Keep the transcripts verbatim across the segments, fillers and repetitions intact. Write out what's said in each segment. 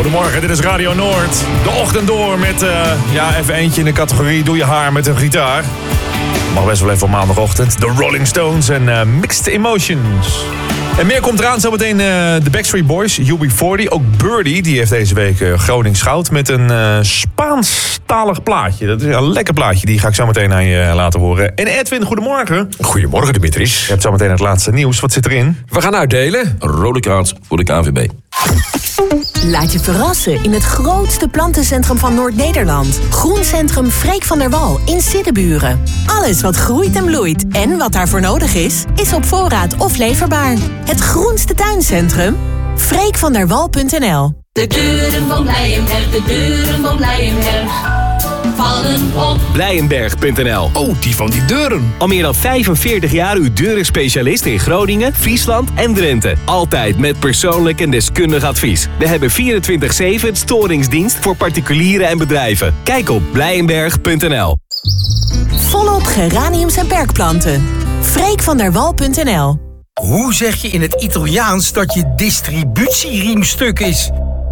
Goedemorgen, dit is Radio Noord. De ochtend door met, uh, ja, even eentje in de categorie doe je haar met een gitaar. Mag best wel even op maandagochtend. The Rolling Stones en uh, Mixed Emotions. En meer komt eraan, zometeen uh, de Backstreet Boys, U B veertig. Ook Birdie, die heeft deze week uh, Gronings goud met een uh, Spaanstalig plaatje. Dat is een lekker plaatje, die ga ik zo meteen aan je laten horen. En Edwin, goedemorgen. Goedemorgen, Dimitris. Je hebt zo meteen het laatste nieuws. Wat zit erin? We gaan uitdelen. Een rode kaart voor de K N V B. Laat je verrassen in het grootste plantencentrum van Noord-Nederland. Groencentrum Freek van der Wal in Siddeburen. Alles wat groeit en bloeit en wat daarvoor nodig is, is op voorraad of leverbaar. Het groenste tuincentrum? freek van der wal punt n l. De deuren van Blijenberg, de deuren van Blijenberg vallen op Blijenberg punt n l. Oh, die van die deuren. Al meer dan vijfenveertig jaar uw deurenspecialist in Groningen, Friesland en Drenthe. Altijd met persoonlijk en deskundig advies. We hebben vierentwintig zeven storingsdienst voor particulieren en bedrijven. Kijk op Blijenberg punt n l. Volop geraniums en perkplanten. freek van der wal punt n l. Hoe zeg je in het Italiaans dat je distributieriem stuk is?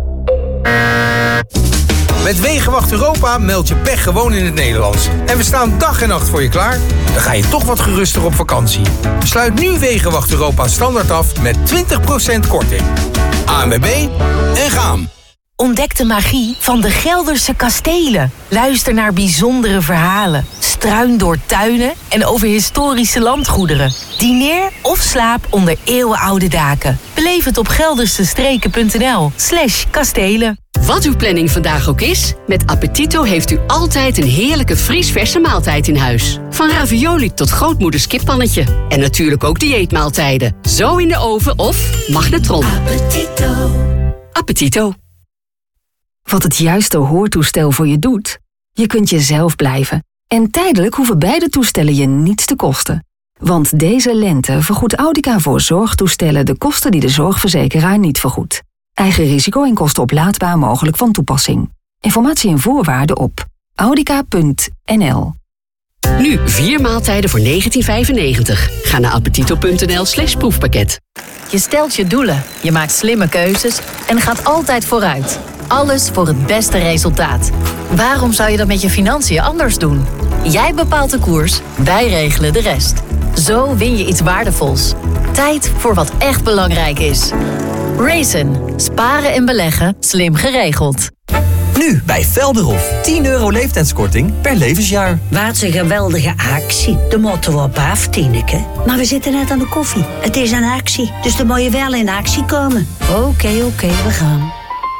Met Wegenwacht Europa meld je pech gewoon in het Nederlands. En we staan dag en nacht voor je klaar. Dan ga je toch wat geruster op vakantie. Sluit nu Wegenwacht Europa standaard af met twintig procent korting. A N W B en gaan. Ontdek de magie van de Gelderse kastelen. Luister naar bijzondere verhalen. Struin door tuinen en over historische landgoederen. Dineer of slaap onder eeuwenoude daken. Beleef het op geldersestreken punt n l slash kastelen. Wat uw planning vandaag ook is, met Appetito heeft u altijd een heerlijke vriesverse maaltijd in huis. Van ravioli tot grootmoeders kippannetje. En natuurlijk ook dieetmaaltijden. Zo in de oven of magnetron. Appetito. Appetito. Wat het juiste hoortoestel voor je doet? Je kunt jezelf blijven. En tijdelijk hoeven beide toestellen je niets te kosten. Want deze lente vergoedt Audica voor zorgtoestellen de kosten die de zorgverzekeraar niet vergoedt. Eigen risico en kosten oplaadbaar mogelijk van toepassing. Informatie en voorwaarden op audica punt n l. Nu vier maaltijden voor negentien vijfennegentig. Ga naar appetito punt n l slash proefpakket. Je stelt je doelen, je maakt slimme keuzes en gaat altijd vooruit. Alles voor het beste resultaat. Waarom zou je dat met je financiën anders doen? Jij bepaalt de koers, wij regelen de rest. Zo win je iets waardevols. Tijd voor wat echt belangrijk is. Raisin. Sparen en beleggen slim geregeld. Nu bij Velderhof. tien euro leeftijdskorting per levensjaar. Wat een geweldige actie. De motto op af, Tineke. Maar we zitten net aan de koffie. Het is een actie, dus dan moet je wel in actie komen. Oké, okay, oké, okay, we gaan.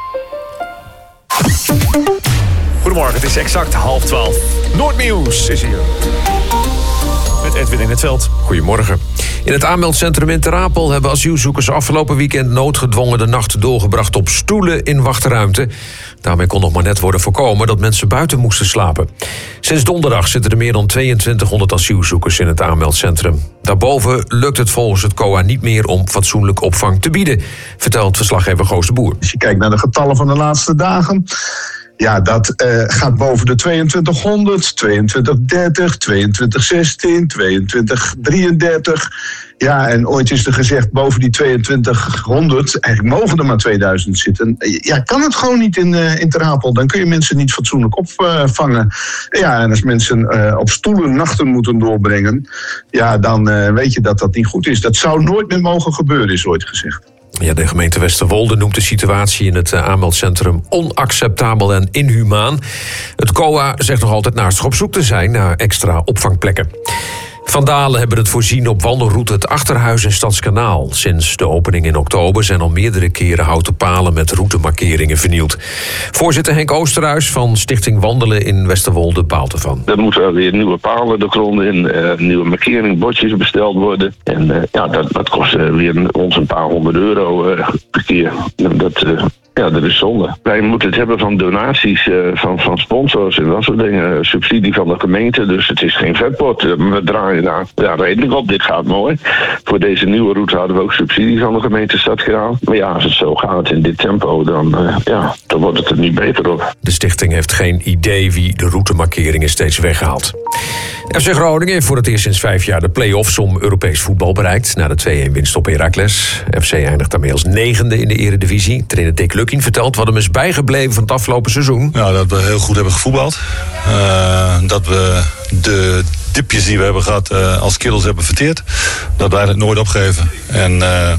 Goedemorgen, het is exact half twaalf. Noordnieuws is hier. Met Edwin in het veld. Goedemorgen. In het aanmeldcentrum in Ter Apel hebben asielzoekers afgelopen weekend noodgedwongen de nacht doorgebracht op stoelen in wachtruimte. Daarmee kon nog maar net worden voorkomen dat mensen buiten moesten slapen. Sinds donderdag zitten er meer dan tweeëntwintighonderd asielzoekers in het aanmeldcentrum. Daarboven lukt het volgens het C O A niet meer om fatsoenlijk opvang te bieden, vertelt verslaggever Goos de Boer. Als je kijkt naar de getallen van de laatste dagen, ja, dat uh, gaat boven de tweeëntwintighonderd, tweeëntwintig dertig, tweeëntwintig zestien, tweeëntwintig drieëndertig. Ja, en ooit is er gezegd boven die tweeëntwintighonderd, eigenlijk mogen er maar tweeduizend zitten. Ja, kan het gewoon niet in, uh, in Ter Apel. Dan kun je mensen niet fatsoenlijk opvangen. Ja, en als mensen uh, op stoelen nachten moeten doorbrengen, ja, dan uh, weet je dat dat niet goed is. Dat zou nooit meer mogen gebeuren, is ooit gezegd. Ja, de gemeente Westerwolde noemt de situatie in het aanmeldcentrum onacceptabel en inhumaan. Het C O A zegt nog altijd naastig op zoek te zijn naar extra opvangplekken. Vandalen hebben het voorzien op wandelroute Het Achterhuis in Stadskanaal. Sinds de opening in oktober zijn al meerdere keren houten palen met routemarkeringen vernield. Voorzitter Henk Oosterhuis van Stichting Wandelen in Westerwolde baalt ervan. Er moeten weer nieuwe palen de grond in, uh, nieuwe markeringbordjes besteld worden. En uh, ja, dat, dat kost uh, weer ons een paar honderd euro uh, per keer. Dat... Uh, Ja, dat is zonde. Wij moeten het hebben van donaties uh, van, van sponsors en dat soort dingen. Subsidie van de gemeente, dus het is geen vetpot. We draaien inderdaad ja, redelijk op. Dit gaat mooi. Voor deze nieuwe route hadden we ook subsidies aan de gemeentestad gedaan. Maar ja, als het zo gaat in dit tempo, dan, uh, ja, dan wordt het er niet beter op. De stichting heeft geen idee wie de routemarkeringen steeds weghaalt. F C Groningen heeft voor het eerst sinds vijf jaar de play-offs om Europees voetbal bereikt. Na de twee-een winst op Heracles. F C eindigt daarmee als negende in de eredivisie. Trainer Dick Lukien vertelt wat hem is bijgebleven van het afgelopen seizoen. Ja, dat we heel goed hebben gevoetbald. Uh, dat we de dipjes die we hebben gehad uh, als skills hebben verteerd. Dat wij het nooit opgeven. En uh,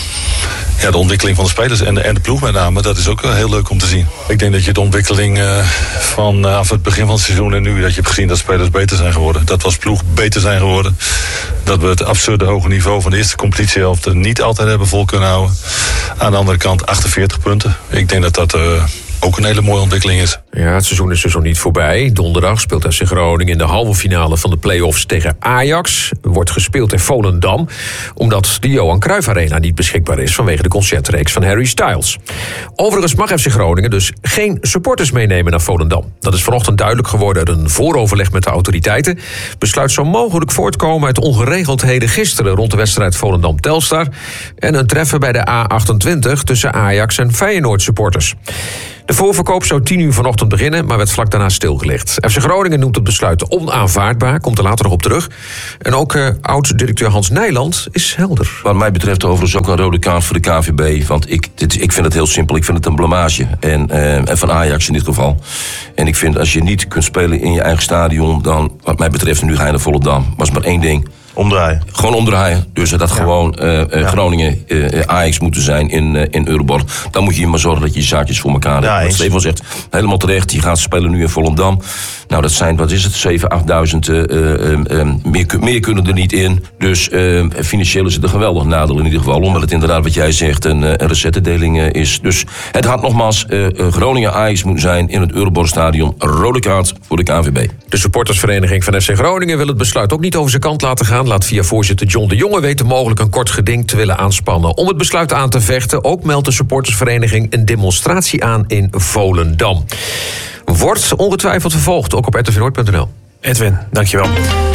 ja, de ontwikkeling van de spelers en de, en de ploeg met name, dat is ook heel leuk om te zien. Ik denk dat je de ontwikkeling uh, vanaf het begin van het seizoen en nu, dat je hebt gezien dat spelers beter zijn geworden. Dat we als ploeg beter zijn geworden. Dat we het absurde hoge niveau van de eerste competitiehelft niet altijd hebben vol kunnen houden. Aan de andere kant achtenveertig punten. Ik denk dat dat... Uh, ook een hele mooie ontwikkeling is. Ja, het seizoen is dus nog niet voorbij. Donderdag speelt F C Groningen in de halve finale van de play-offs tegen Ajax. Wordt gespeeld in Volendam, omdat de Johan Cruijff Arena niet beschikbaar is vanwege de concertreeks van Harry Styles. Overigens mag F C Groningen dus geen supporters meenemen naar Volendam. Dat is vanochtend duidelijk geworden uit een vooroverleg met de autoriteiten. Besluit zou mogelijk voortkomen uit ongeregeldheden gisteren rond de wedstrijd Volendam-Telstar en een treffen bij de A achtentwintig tussen Ajax en Feyenoord supporters. De voorverkoop zou tien uur vanochtend beginnen, maar werd vlak daarna stilgelegd. F C Groningen noemt het besluit onaanvaardbaar, komt er later nog op terug. En ook uh, oud-directeur Hans Nijland is helder. Wat mij betreft overigens ook een rode kaart voor de K V B. Want ik, dit, ik vind het heel simpel, ik vind het een blamage. En, uh, en van Ajax in dit geval. En ik vind als je niet kunt spelen in je eigen stadion, dan wat mij betreft, nu ga je naar Volendam. Was maar één ding. Omdraaien. Gewoon omdraaien. Dus dat ja. gewoon uh, uh, ja. Groningen, uh, Ajax moeten zijn in, uh, in Euroborg. Dan moet je maar zorgen dat je je zaakjes voor elkaar hebt. Ja, wat Stefan zegt, helemaal terecht. Die gaat spelen nu in Volendam. Nou, dat zijn, wat is het, zeven, achtduizend. Uh, uh, uh, meer, meer kunnen er niet in. Dus uh, financieel is het een geweldig nadeel in ieder geval. Omdat het inderdaad, wat jij zegt, een, een recettedeling uh, is. Dus het gaat nogmaals, uh, uh, Groningen, Ajax moet zijn in het Euroborgstadion. Rode kaart voor de K N V B. De supportersvereniging van F C Groningen wil het besluit ook niet over zijn kant laten gaan. Laat via voorzitter John de Jonge weten mogelijk een kort geding te willen aanspannen om het besluit aan te vechten. Ook meldt de supportersvereniging een demonstratie aan in Volendam. Wordt ongetwijfeld vervolgd, ook op r t v noord punt n l. Edwin, dankjewel.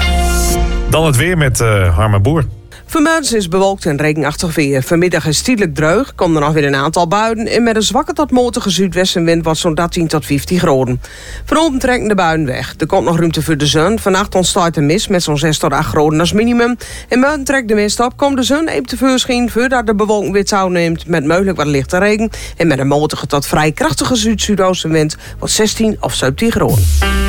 Dan het weer met uh, Harmen Boer. Vanmiddag is bewolkt en regenachtig weer. Vanmiddag is tijdelijk dreug, komen er nog weer een aantal buien en met een zwakke tot matige zuidwestenwind wordt zo'n dertien tot vijftien graden. Vanavond trekken de buien weg. Er komt nog ruimte voor de zon. Vannacht ontstaat een mist met zo'n zes tot acht graden als minimum. En morgen trekt de mist op, komt de zon even tevoorschijn voordat de bewolking weer touw neemt met mogelijk wat lichte regen. En met een matige tot vrij krachtige zuid-zuidoostenwind wordt zestien of zeventien graden.